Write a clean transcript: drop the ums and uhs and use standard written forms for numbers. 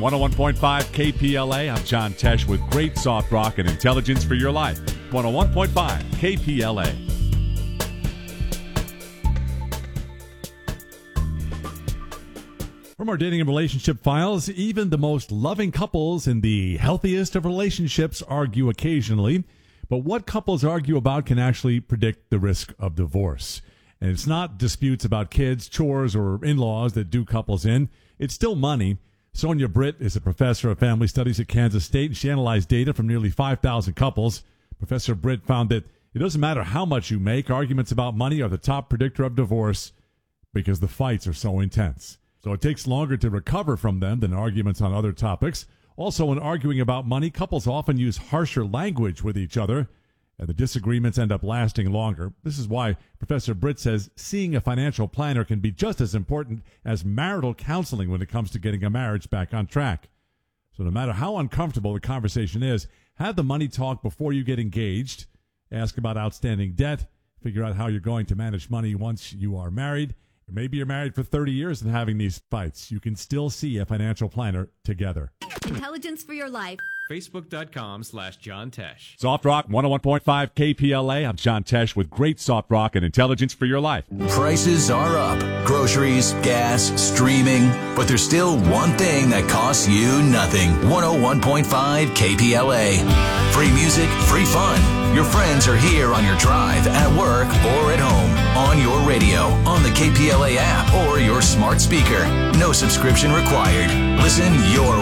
101.5 KPLA. I'm John Tesh with great soft rock and intelligence for your life. 101.5 KPLA. From our dating and relationship files, even the most loving couples in the healthiest of relationships argue occasionally. But what couples argue about can actually predict the risk of divorce. And it's not disputes about kids, chores, or in-laws that do couples in. It's still money. Sonia Britt is a professor of family studies at Kansas State, and she analyzed data from nearly 5,000 couples. Professor Britt found that it doesn't matter how much you make, arguments about money are the top predictor of divorce because the fights are so intense. So it takes longer to recover from them than arguments on other topics. Also, when arguing about money, couples often use harsher language with each other, and the disagreements end up lasting longer. This is why Professor Britt says seeing a financial planner can be just as important as marital counseling when it comes to getting a marriage back on track. So no matter how uncomfortable the conversation is, have the money talk before you get engaged. Ask about outstanding debt. Figure out how you're going to manage money once you are married. Maybe you're married for 30 years and having these fights. You can still see a financial planner together. Intelligence for your life. Facebook.com/John Tesh. Soft Rock 101.5 KPLA. I'm John Tesh with great soft rock and intelligence for your life. Prices are up. Groceries, gas, streaming. But there's still one thing that costs you nothing. 101.5 KPLA. Free music, free fun. Your friends are here on your drive, at work, or at home. On your radio, on the KPLA app, or your smart speaker. No subscription required. Listen your